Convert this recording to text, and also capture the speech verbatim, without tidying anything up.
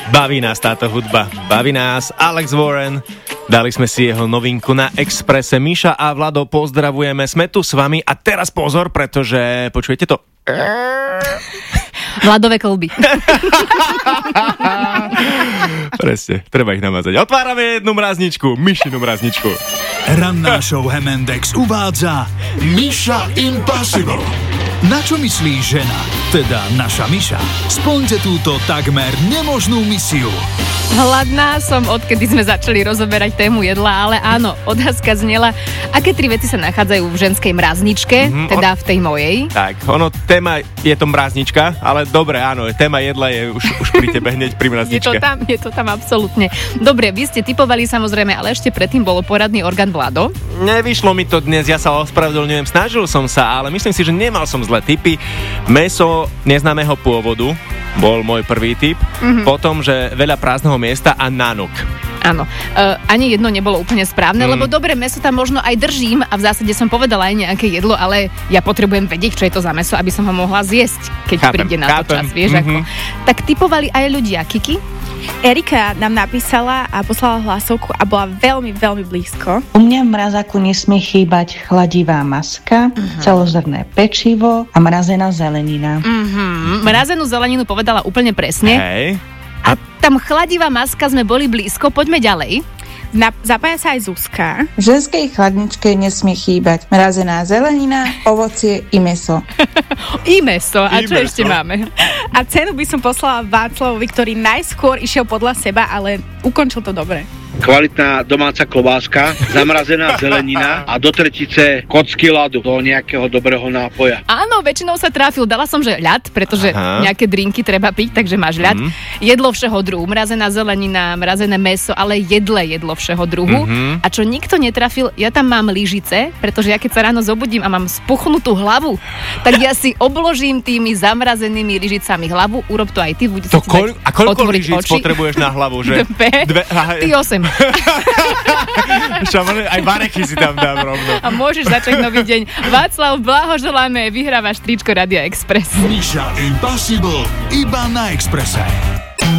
Baví nás táto hudba, baví nás Alex Warren. Dali sme si jeho novinku na Expresse. Miša a Vlado, pozdravujeme, sme tu s vami a teraz pozor, pretože počujete to? Vladové kolby. Presne, treba ich namazať. Otvárame jednu mrazničku, Mišinu mrazničku. Ranná show Hemendex uvádza Miša Impossible. Na čo myslí žena, teda naša Miša? Splňte túto takmer nemožnú misiu. Hladná som, odkedy sme začali rozoberať tému jedla, ale áno, otázka znela, aké tri veci sa nachádzajú v ženskej mrazničke, mm-hmm, teda on... v tej mojej. Tak, ono, téma je to mraznička, ale dobre, áno, téma jedla je už, už pri tebe hneď pri mrazničke. Je to tam, je to tam absolútne. Dobre, vy ste tipovali samozrejme, ale ešte predtým bolo poradný orgán Vlado. Nevyšlo mi to dnes, ja sa ospravedlňujem, snažil som sa, ale myslím si, že nemal som zlé tipy. Mäso neznámeho pôvodu bol môj prvý tip, mm-hmm. Potom, že veľa prázdneho miesta a nánok. Áno, uh, ani jedno nebolo úplne správne, mm. lebo dobre, mäso tam možno aj držím a v zásade som povedala aj nejaké jedlo, ale ja potrebujem vedieť, čo je to za mäso, aby som ho mohla zjesť, keď chápem, príde na to čas, vieš mm-hmm. ako. Tak tipovali aj ľudia, Kiki? Erika nám napísala a poslala hlasovku a bola veľmi, veľmi blízko. U mňa v mrazáku nesmie chýbať chladivá maska, uh-huh. celozrné pečivo a mrazená zelenina. Uh-huh. Mrazenú zeleninu povedala úplne presne. Hej. A tam chladivá maska sme boli blízko, poďme ďalej. Na, zapája sa aj Zuzka. V ženskej chladničke nesmie chýbať mrazená zelenina, ovocie i mäso. I mäso. A I čo mäso. ešte máme? A cenu by som poslala Václavovi, ktorý najskôr išiel podľa seba, ale ukončil to dobre. Kvalitná domáca klobáska, zamrazená zelenina a do tretice kocky ľadu do nejakého dobrého nápoja. Áno, väčšinou sa trafil. Dala som, že ľad, pretože Aha. nejaké drinky treba piť, takže máš ľad. Mm. Jedlo všeho druhu, mrazená zelenina, mrazené mäso, ale jedle jedlo všeho druhu. Mm-hmm. A čo nikto netrafil, ja tam mám lyžice, pretože ja keď sa ráno zobudím a mám spuchnutú hlavu, tak ja si obložím tými zamrazenými lyžicami hlavu. Urob to aj ty, bude to sa ti koľ, A koľko lyžic oči. Potrebuješ na hlavu? Že? Dve, Dve ty osem. Aj bareky si tam dám rovno. A môžeš začať nový deň. Václav, blahoželáme, vyhrávaš tričko Rádia Express. Miša Impossible iba na Expresse.